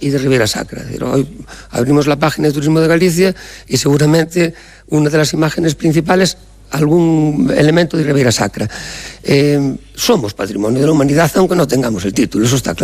y de Ribeira Sacra. Hoy abrimos la página de Turismo de Galicia y seguramente una de las imágenes principales, algún elemento de Ribeira Sacra. Somos patrimonio de la humanidad, aunque no tengamos el título, eso está claro.